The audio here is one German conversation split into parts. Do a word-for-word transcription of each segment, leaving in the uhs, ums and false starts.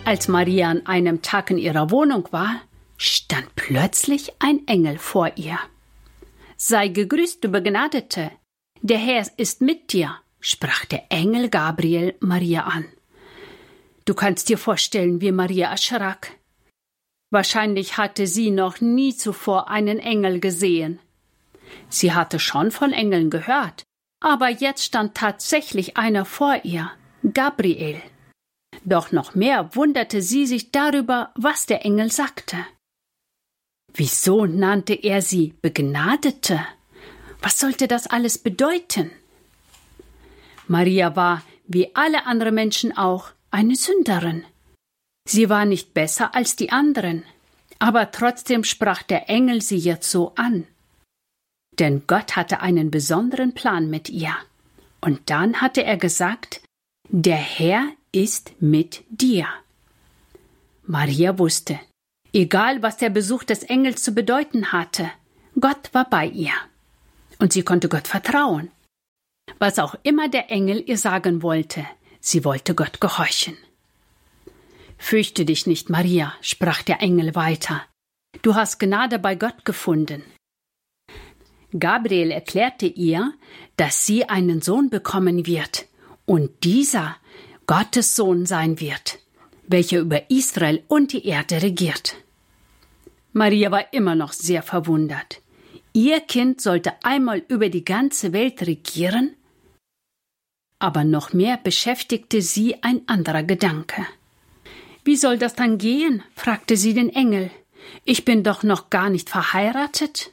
Als Maria an einem Tag in ihrer Wohnung war, stand plötzlich ein Engel vor ihr. »Sei gegrüßt, du Begnadete, der Herr ist mit dir«, sprach der Engel Gabriel Maria an. Du kannst dir vorstellen, wie Maria erschrak. Wahrscheinlich hatte sie noch nie zuvor einen Engel gesehen. Sie hatte schon von Engeln gehört, aber jetzt stand tatsächlich einer vor ihr, Gabriel. Doch noch mehr wunderte sie sich darüber, was der Engel sagte. Wieso nannte er sie Begnadete? Was sollte das alles bedeuten? Maria war, wie alle anderen Menschen auch, eine Sünderin. Sie war nicht besser als die anderen, aber trotzdem sprach der Engel sie jetzt so an. Denn Gott hatte einen besonderen Plan mit ihr. Und dann hatte er gesagt, der Herr ist mit dir. Maria wusste, egal was der Besuch des Engels zu bedeuten hatte, Gott war bei ihr. Und sie konnte Gott vertrauen. Was auch immer der Engel ihr sagen wollte, sie wollte Gott gehorchen. »Fürchte dich nicht, Maria«, sprach der Engel weiter. »Du hast Gnade bei Gott gefunden.« Gabriel erklärte ihr, dass sie einen Sohn bekommen wird und dieser Gottes Sohn sein wird, welcher über Israel und die Erde regiert. Maria war immer noch sehr verwundert. Ihr Kind sollte einmal über die ganze Welt regieren? Aber noch mehr beschäftigte sie ein anderer Gedanke. »Wie soll das dann gehen?« fragte sie den Engel. »Ich bin doch noch gar nicht verheiratet?«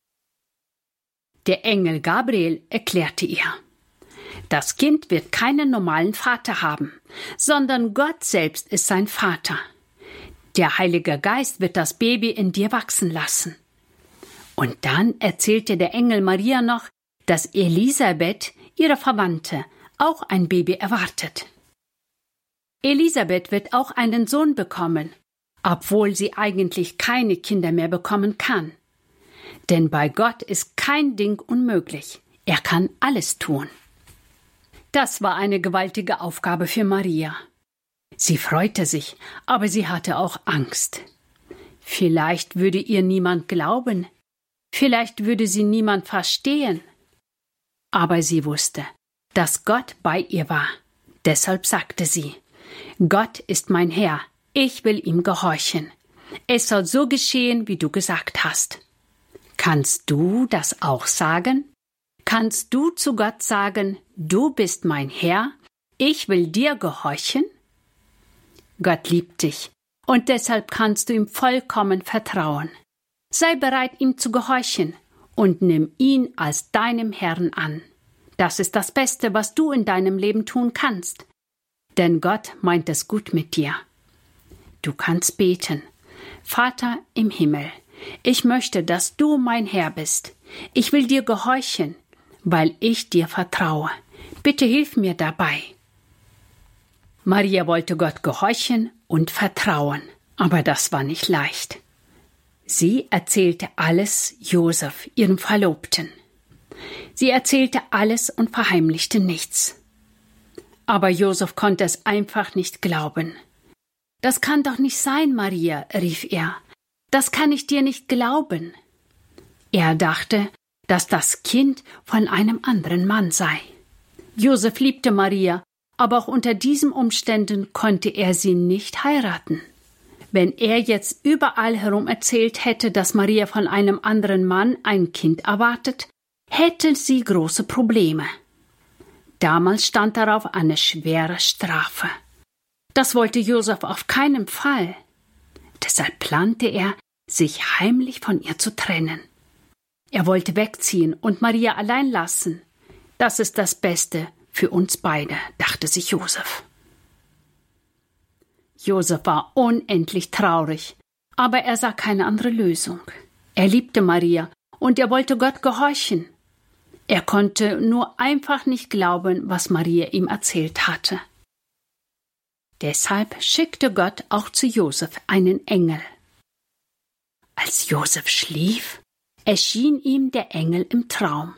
Der Engel Gabriel erklärte ihr, das Kind wird keinen normalen Vater haben, sondern Gott selbst ist sein Vater. Der Heilige Geist wird das Baby in dir wachsen lassen. Und dann erzählte der Engel Maria noch, dass Elisabeth, ihre Verwandte, auch ein Baby erwartet. Elisabeth wird auch einen Sohn bekommen, obwohl sie eigentlich keine Kinder mehr bekommen kann. Denn bei Gott ist kein Ding unmöglich. Er kann alles tun. Das war eine gewaltige Aufgabe für Maria. Sie freute sich, aber sie hatte auch Angst. Vielleicht würde ihr niemand glauben. Vielleicht würde sie niemand verstehen. Aber sie wusste, dass Gott bei ihr war. Deshalb sagte sie, Gott ist mein Herr, ich will ihm gehorchen. Es soll so geschehen, wie du gesagt hast. Kannst du das auch sagen? Kannst du zu Gott sagen, du bist mein Herr, ich will dir gehorchen? Gott liebt dich und deshalb kannst du ihm vollkommen vertrauen. Sei bereit, ihm zu gehorchen und nimm ihn als deinem Herrn an. Das ist das Beste, was du in deinem Leben tun kannst. Denn Gott meint es gut mit dir. Du kannst beten. Vater im Himmel, ich möchte, dass du mein Herr bist. Ich will dir gehorchen, weil ich dir vertraue. Bitte hilf mir dabei. Maria wollte Gott gehorchen und vertrauen, aber das war nicht leicht. Sie erzählte alles Josef, ihrem Verlobten. Sie erzählte alles und verheimlichte nichts. Aber Josef konnte es einfach nicht glauben. »Das kann doch nicht sein, Maria«, rief er. »Das kann ich dir nicht glauben.« Er dachte, dass das Kind von einem anderen Mann sei. Josef liebte Maria, aber auch unter diesen Umständen konnte er sie nicht heiraten. Wenn er jetzt überall herum erzählt hätte, dass Maria von einem anderen Mann ein Kind erwartet, hätte sie große Probleme. Damals stand darauf eine schwere Strafe. Das wollte Josef auf keinen Fall. Deshalb plante er, sich heimlich von ihr zu trennen. Er wollte wegziehen und Maria allein lassen. Das ist das Beste für uns beide, dachte sich Josef. Josef war unendlich traurig, aber er sah keine andere Lösung. Er liebte Maria und er wollte Gott gehorchen. Er konnte nur einfach nicht glauben, was Maria ihm erzählt hatte. Deshalb schickte Gott auch zu Josef einen Engel. Als Josef schlief, erschien ihm der Engel im Traum.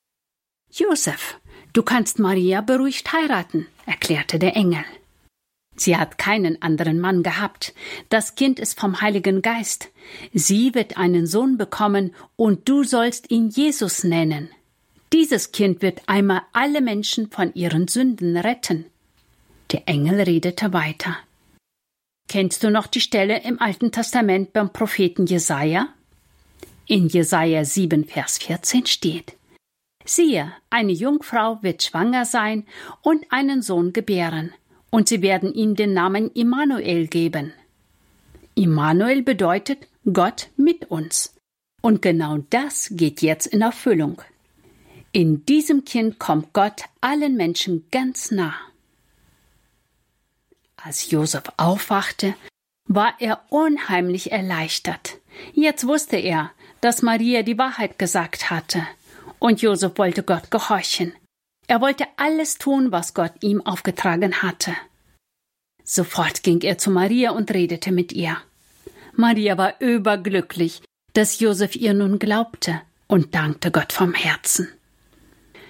»Josef, du kannst Maria beruhigt heiraten«, erklärte der Engel. Sie hat keinen anderen Mann gehabt. Das Kind ist vom Heiligen Geist. Sie wird einen Sohn bekommen, und du sollst ihn Jesus nennen. Dieses Kind wird einmal alle Menschen von ihren Sünden retten. Der Engel redete weiter. Kennst du noch die Stelle im Alten Testament beim Propheten Jesaja? In Jesaja sieben, Vers vierzehn steht: Siehe, eine Jungfrau wird schwanger sein und einen Sohn gebären, und sie werden ihm den Namen Immanuel geben. Immanuel bedeutet Gott mit uns. Und genau das geht jetzt in Erfüllung. In diesem Kind kommt Gott allen Menschen ganz nah. Als Josef aufwachte, war er unheimlich erleichtert. Jetzt wusste er, dass Maria die Wahrheit gesagt hatte. Und Josef wollte Gott gehorchen. Er wollte alles tun, was Gott ihm aufgetragen hatte. Sofort ging er zu Maria und redete mit ihr. Maria war überglücklich, dass Josef ihr nun glaubte, und dankte Gott vom Herzen.